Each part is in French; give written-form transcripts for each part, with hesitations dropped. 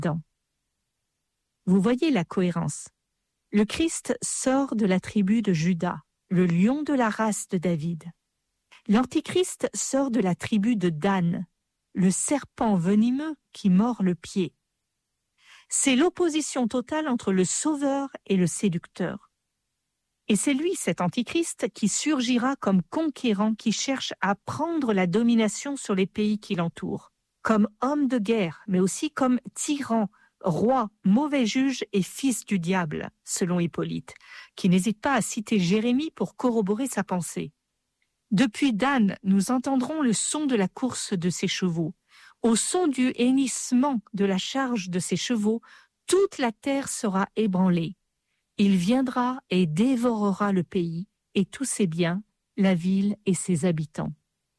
Vous voyez la cohérence. Le Christ sort de la tribu de Juda, le lion de la race de David. L'Antichrist sort de la tribu de Dan, le serpent venimeux qui mord le pied. C'est l'opposition totale entre le sauveur et le séducteur. Et c'est lui, cet Antichrist, qui surgira comme conquérant qui cherche à prendre la domination sur les pays qui l'entourent, comme homme de guerre, mais aussi comme tyran, roi, mauvais juge et fils du diable, selon Hippolyte, qui n'hésite pas à citer Jérémie pour corroborer sa pensée. Depuis Dan, nous entendrons le son de la course de ses chevaux. Au son du hennissement de la charge de ses chevaux, toute la terre sera ébranlée. Il viendra et dévorera le pays et tous ses biens, la ville et ses habitants.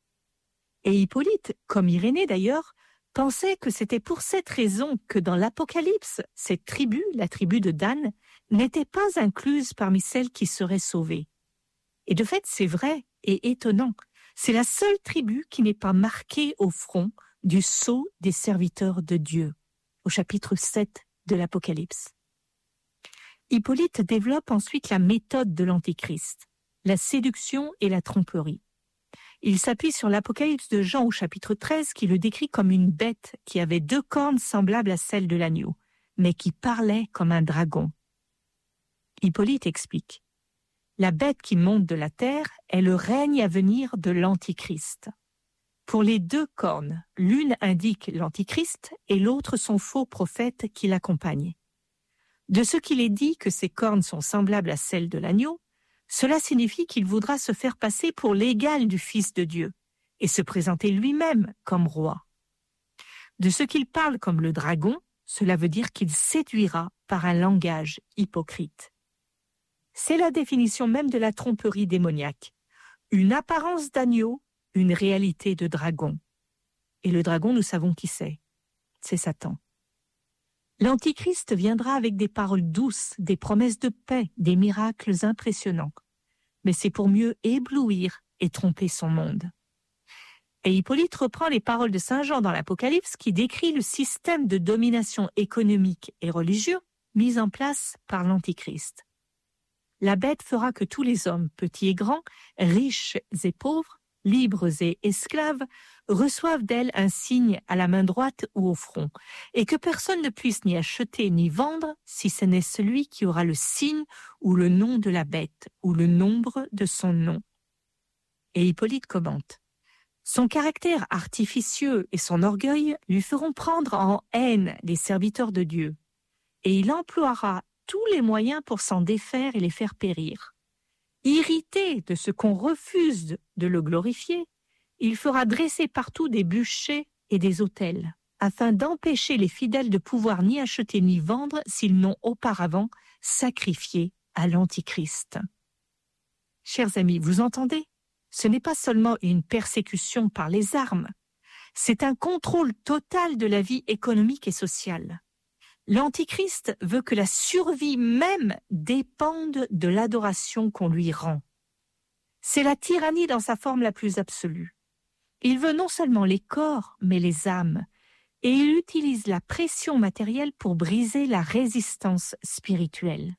Et Hippolyte, comme Irénée d'ailleurs, pensait que c'était pour cette raison que dans l'Apocalypse, cette tribu, la tribu de Dan, n'était pas incluse parmi celles qui seraient sauvées. Et de fait, c'est vrai et étonnant. C'est la seule tribu qui n'est pas marquée au front du sceau des serviteurs de Dieu, au chapitre 7 de l'Apocalypse. Hippolyte développe ensuite la méthode de l'Antichrist, la séduction et la tromperie. Il s'appuie sur l'Apocalypse de Jean au chapitre 13 qui le décrit comme une bête qui avait 2 cornes semblables à celles de l'agneau, mais qui parlait comme un dragon. Hippolyte explique. La bête qui monte de la terre est le règne à venir de l'Antichrist. Pour les 2 cornes, l'une indique l'Antichrist et l'autre son faux prophète qui l'accompagne. De ce qu'il est dit que ces cornes sont semblables à celles de l'agneau, cela signifie qu'il voudra se faire passer pour l'égal du Fils de Dieu et se présenter lui-même comme roi. De ce qu'il parle comme le dragon, cela veut dire qu'il séduira par un langage hypocrite. C'est la définition même de la tromperie démoniaque. Une apparence d'agneau, une réalité de dragon. Et le dragon, nous savons qui c'est. C'est Satan. L'Antichrist viendra avec des paroles douces, des promesses de paix, des miracles impressionnants. Mais c'est pour mieux éblouir et tromper son monde. Et Hippolyte reprend les paroles de Saint Jean dans l'Apocalypse qui décrit le système de domination économique et religieux mis en place par l'Antichrist. La bête fera que tous les hommes, petits et grands, riches et pauvres, libres et esclaves, reçoivent d'elle un signe à la main droite ou au front, et que personne ne puisse ni acheter ni vendre si ce n'est celui qui aura le signe ou le nom de la bête, ou le nombre de son nom. Et Hippolyte commente. Son caractère artificieux et son orgueil lui feront prendre en haine les serviteurs de Dieu, et il emploiera tous les moyens pour s'en défaire et les faire périr. Irrité de ce qu'on refuse de le glorifier, il fera dresser partout des bûchers et des autels, afin d'empêcher les fidèles de pouvoir ni acheter ni vendre s'ils n'ont auparavant sacrifié à l'Antichrist. Chers amis, vous entendez ? Ce n'est pas seulement une persécution par les armes, c'est un contrôle total de la vie économique et sociale. L'Antichrist veut que la survie même dépende de l'adoration qu'on lui rend. C'est la tyrannie dans sa forme la plus absolue. Il veut non seulement les corps, mais les âmes, et il utilise la pression matérielle pour briser la résistance spirituelle.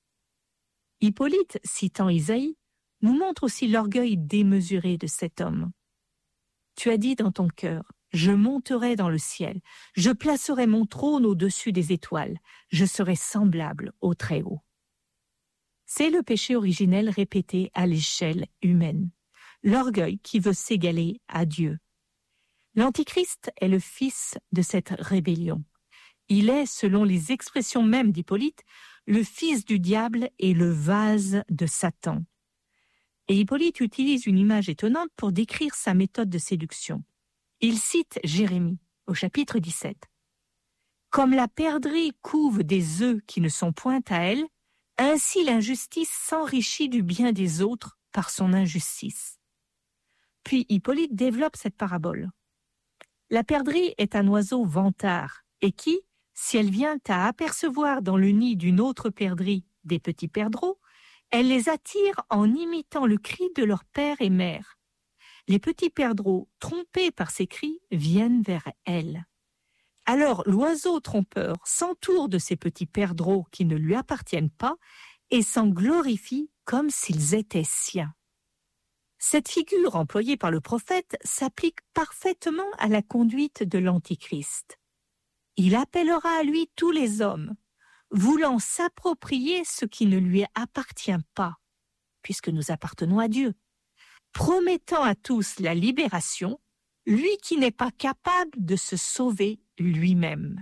Hippolyte, citant Isaïe, nous montre aussi l'orgueil démesuré de cet homme. Tu as dit dans ton cœur, je monterai dans le ciel, je placerai mon trône au-dessus des étoiles, je serai semblable au Très-Haut. C'est le péché originel répété à l'échelle humaine, l'orgueil qui veut s'égaler à Dieu. L'Antichrist est le fils de cette rébellion. Il est, selon les expressions mêmes d'Hippolyte, le fils du diable et le vase de Satan. Et Hippolyte utilise une image étonnante pour décrire sa méthode de séduction. Il cite Jérémie au chapitre 17. « Comme la perdrix couve des œufs qui ne sont point à elle, ainsi l'injustice s'enrichit du bien des autres par son injustice. » Puis Hippolyte développe cette parabole. La perdrix est un oiseau vantard et qui, si elle vient à apercevoir dans le nid d'une autre perdrix des petits perdreaux, elle les attire en imitant le cri de leur père et mère. Les petits perdreaux, trompés par ces cris, viennent vers elle. Alors l'oiseau trompeur s'entoure de ces petits perdreaux qui ne lui appartiennent pas et s'en glorifie comme s'ils étaient siens. Cette figure employée par le prophète s'applique parfaitement à la conduite de l'Antichrist. Il appellera à lui tous les hommes, voulant s'approprier ce qui ne lui appartient pas, puisque nous appartenons à Dieu, promettant à tous la libération, lui qui n'est pas capable de se sauver lui-même.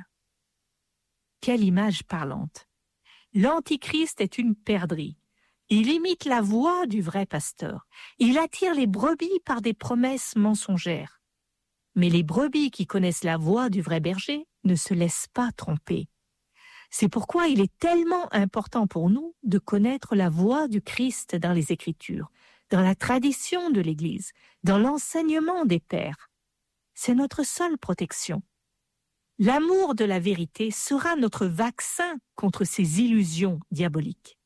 Quelle image parlante! L'Antichrist est une perdrix. Il imite la voix du vrai pasteur. Il attire les brebis par des promesses mensongères. Mais les brebis qui connaissent la voix du vrai berger ne se laissent pas tromper. C'est pourquoi il est tellement important pour nous de connaître la voix du Christ dans les Écritures, dans la tradition de l'Église, dans l'enseignement des pères. C'est notre seule protection. L'amour de la vérité sera notre vaccin contre ces illusions diaboliques.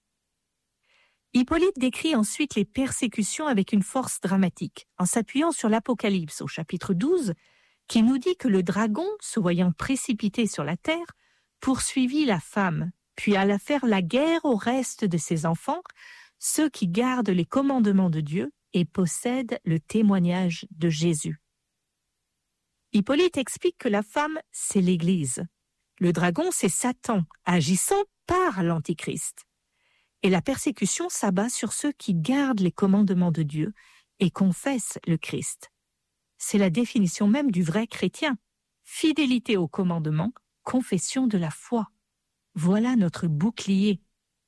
Hippolyte décrit ensuite les persécutions avec une force dramatique, en s'appuyant sur l'Apocalypse au chapitre 12, qui nous dit que le dragon, se voyant précipité sur la terre, poursuivit la femme, puis alla faire la guerre au reste de ses enfants, ceux qui gardent les commandements de Dieu et possèdent le témoignage de Jésus. Hippolyte explique que la femme, c'est l'Église. Le dragon, c'est Satan, agissant par l'Antichrist. Et la persécution s'abat sur ceux qui gardent les commandements de Dieu et confessent le Christ. C'est la définition même du vrai chrétien. Fidélité aux commandements, confession de la foi. Voilà notre bouclier.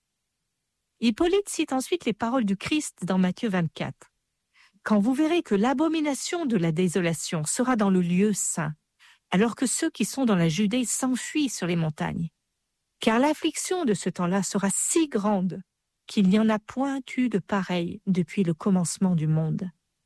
Hippolyte cite ensuite les paroles du Christ dans Matthieu 24. Quand vous verrez que l'abomination de la désolation sera dans le lieu saint, alors que ceux qui sont dans la Judée s'enfuient sur les montagnes, car l'affliction de ce temps-là sera si grande qu'il n'y en a point eu de pareil depuis le commencement du monde.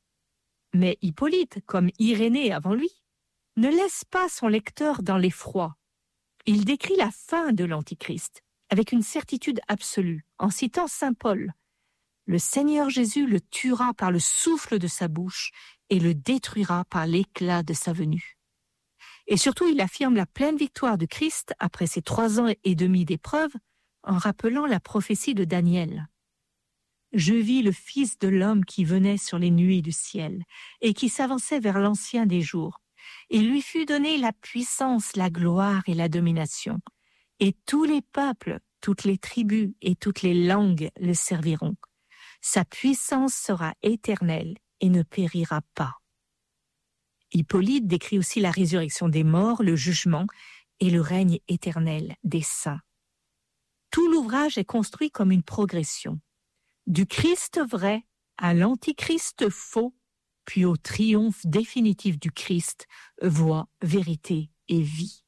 Mais Hippolyte, comme Irénée avant lui, ne laisse pas son lecteur dans l'effroi. Il décrit la fin de l'Antichrist avec une certitude absolue, en citant saint Paul. Le Seigneur Jésus le tuera par le souffle de sa bouche et le détruira par l'éclat de sa venue. Et surtout, il affirme la pleine victoire de Christ après ses 3 ans et demi d'épreuve, en rappelant la prophétie de Daniel. Je vis le Fils de l'homme qui venait sur les nuées du ciel et qui s'avançait vers l'Ancien des jours. Il lui fut donné la puissance, la gloire et la domination. Et tous les peuples, toutes les tribus et toutes les langues le serviront. Sa puissance sera éternelle et ne périra pas. Hippolyte décrit aussi la résurrection des morts, le jugement et le règne éternel des saints. Tout l'ouvrage est construit comme une progression, du Christ vrai à l'Antichrist faux, puis au triomphe définitif du Christ, voie, vérité et vie.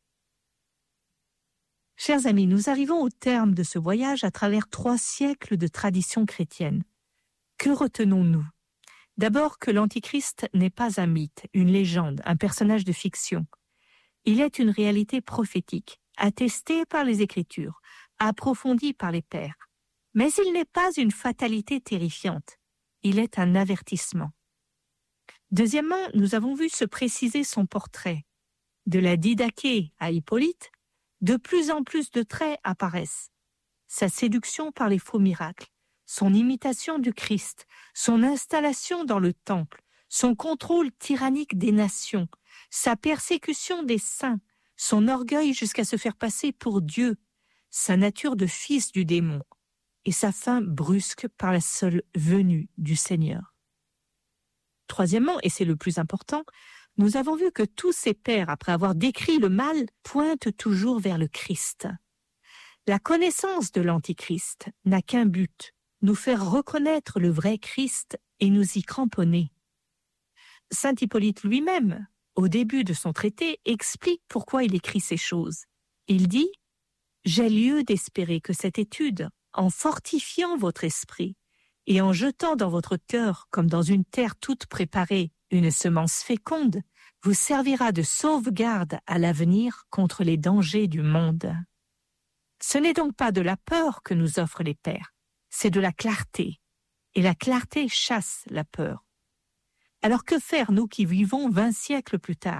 Chers amis, nous arrivons au terme de ce voyage à travers 3 siècles de tradition chrétienne. Que retenons-nous ? D'abord que l'Antichrist n'est pas un mythe, une légende, un personnage de fiction. Il est une réalité prophétique, attestée par les Écritures, approfondie par les pères. Mais il n'est pas une fatalité terrifiante. Il est un avertissement. Deuxièmement, nous avons vu se préciser son portrait. De la Didaché à Hippolyte, de plus en plus de traits apparaissent. Sa séduction par les faux miracles, son imitation du Christ, son installation dans le temple, son contrôle tyrannique des nations, sa persécution des saints, son orgueil jusqu'à se faire passer pour Dieu, sa nature de fils du démon et sa fin brusque par la seule venue du Seigneur. Troisièmement, et c'est le plus important, nous avons vu que tous ces pères, après avoir décrit le mal, pointent toujours vers le Christ. La connaissance de l'Antichrist n'a qu'un but, nous faire reconnaître le vrai Christ et nous y cramponner. Saint Hippolyte lui-même, au début de son traité, explique pourquoi il écrit ces choses. Il dit « J'ai lieu d'espérer que cette étude, en fortifiant votre esprit et en jetant dans votre cœur, comme dans une terre toute préparée, une semence féconde, vous servira de sauvegarde à l'avenir contre les dangers du monde. » Ce n'est donc pas de la peur que nous offrent les pères, c'est de la clarté. Et la clarté chasse la peur. Alors que faire, nous qui vivons 20 siècles plus tard ?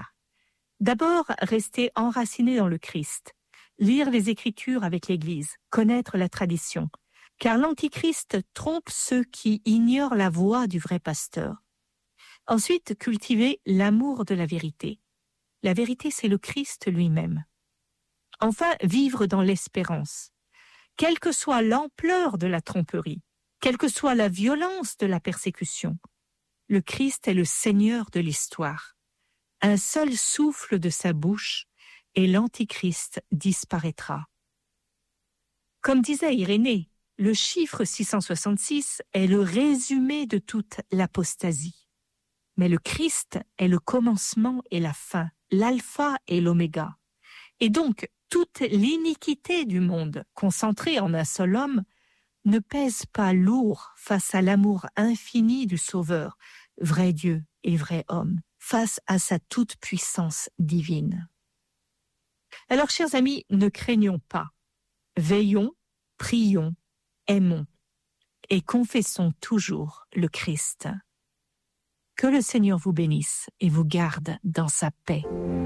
D'abord, rester enraciné dans le Christ, lire les Écritures avec l'Église, connaître la tradition, car l'Antichrist trompe ceux qui ignorent la voix du vrai pasteur. Ensuite, cultiver l'amour de la vérité. La vérité, c'est le Christ lui-même. Enfin, vivre dans l'espérance. Quelle que soit l'ampleur de la tromperie, quelle que soit la violence de la persécution, le Christ est le Seigneur de l'histoire. Un seul souffle de sa bouche et l'Antichrist disparaîtra. Comme disait Irénée, le chiffre 666 est le résumé de toute l'apostasie. Mais le Christ est le commencement et la fin, l'alpha et l'oméga. Et donc, toute l'iniquité du monde, concentrée en un seul homme, ne pèse pas lourd face à l'amour infini du Sauveur, vrai Dieu et vrai homme, face à sa toute-puissance divine. Alors, chers amis, ne craignons pas. Veillons, prions, aimons et confessons toujours le Christ. Que le Seigneur vous bénisse et vous garde dans sa paix.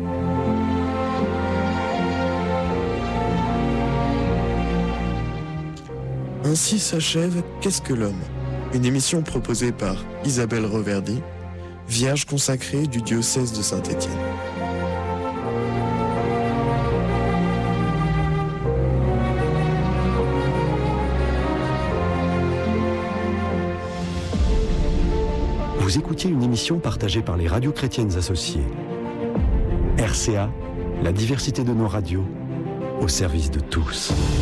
Ainsi s'achève Qu'est-ce que l'homme ? Une émission proposée par Isabelle Reverdy, vierge consacrée du diocèse de Saint-Étienne. Vous écoutiez une émission partagée par les radios chrétiennes associées. RCA, la diversité de nos radios, au service de tous.